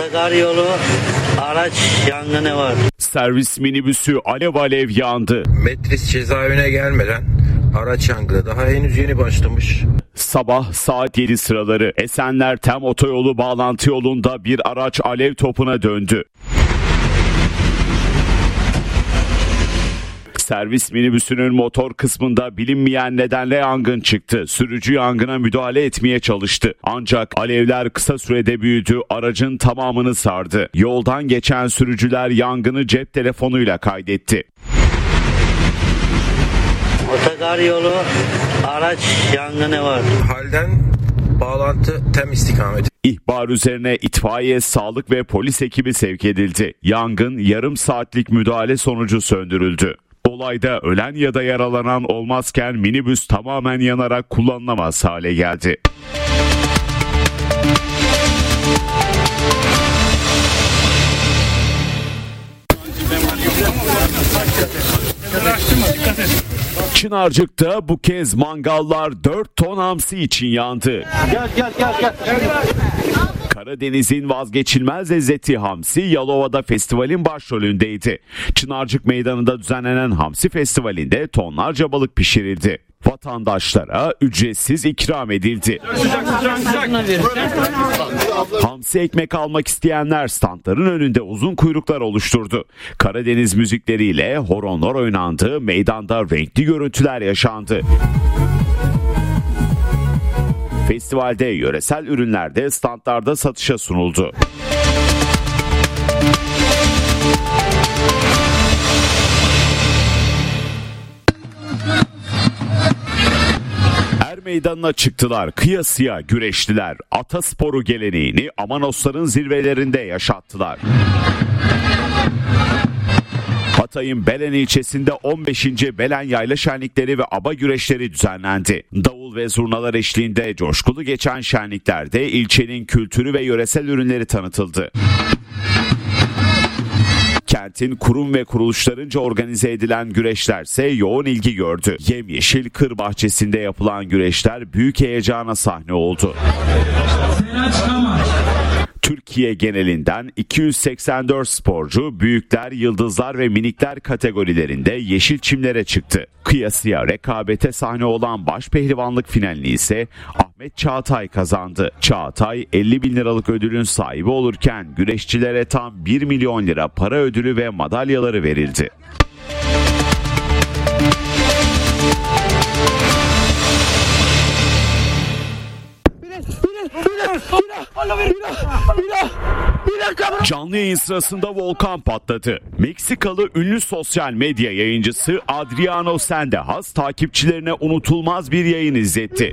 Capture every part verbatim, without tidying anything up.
Otogar yolu araç yangını var. Servis minibüsü alev alev yandı. Metris cezaevine gelmeden araç yangını daha henüz yeni başlamış. Sabah saat yedi sıraları Esenler Tem Otoyolu bağlantı yolunda bir araç alev topuna döndü. Servis minibüsünün motor kısmında bilinmeyen nedenle yangın çıktı. Sürücü yangına müdahale etmeye çalıştı. Ancak alevler kısa sürede büyüdü, aracın tamamını sardı. Yoldan geçen sürücüler yangını cep telefonuyla kaydetti. Otogar yolu araç yangını var. Halden bağlantı Tem istikameti. İhbar üzerine itfaiye, sağlık ve polis ekibi sevk edildi. Yangın yarım saatlik müdahale sonucu söndürüldü. Olayda ölen ya da yaralanan olmazken minibüs tamamen yanarak kullanılamaz hale geldi. Çınarcık'ta bu kez mangallar dört ton hamsi için yandı. Gel gel gel gel. Karadeniz'in vazgeçilmez lezzeti hamsi Yalova'da festivalin başrolündeydi. Çınarcık Meydanı'nda düzenlenen hamsi festivalinde tonlarca balık pişirildi. Vatandaşlara ücretsiz ikram edildi. Hamsi ekmek almak isteyenler standların önünde uzun kuyruklar oluşturdu. Karadeniz müzikleriyle horonlar oynandı, meydanda renkli görüntüler yaşandı. Festivalde yöresel ürünler de standlarda satışa sunuldu. Er meydanına çıktılar, kıyasıya güreştiler. Atasporu geleneğini Amanosların zirvelerinde yaşattılar. Hatay'ın Belen ilçesinde on beşinci Belen Yayla Şenlikleri ve aba güreşleri düzenlendi. Davul ve zurnalar eşliğinde coşkulu geçen şenliklerde ilçenin kültürü ve yöresel ürünleri tanıtıldı. Kentin kurum ve kuruluşlarınca organize edilen güreşlerse yoğun ilgi gördü. Yemyeşil kır bahçesinde yapılan güreşler büyük heyecana sahne oldu. Türkiye genelinden iki yüz seksen dört sporcu büyükler, yıldızlar ve minikler kategorilerinde yeşil çimlere çıktı. Kıyasıya rekabete sahne olan başpehlivanlık finalini ise Ahmet Çağatay kazandı. Çağatay elli bin liralık ödülün sahibi olurken güreşçilere tam bir milyon lira para ödülü ve madalyaları verildi. Canlı yayın sırasında volkan patladı. Meksikalı ünlü sosyal medya yayıncısı Adriano Sendejas takipçilerine unutulmaz bir yayın izletti.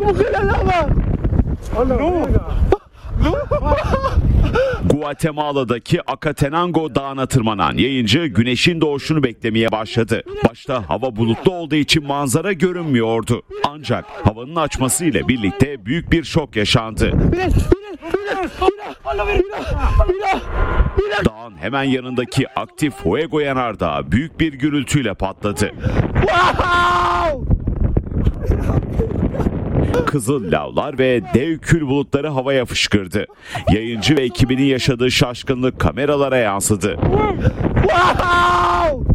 Guatemala'daki Acatenango Dağı'na tırmanan yayıncı güneşin doğuşunu beklemeye başladı. Başta hava bulutlu olduğu için manzara görünmüyordu. Ancak havanın açmasıyla birlikte büyük bir şok yaşandı. Dağın hemen yanındaki aktif Fuego yanardağı büyük bir gürültüyle patladı. Kızıl lavlar ve dev kül bulutları havaya fışkırdı. Yayıncı ve ekibinin yaşadığı şaşkınlık kameralara yansıdı.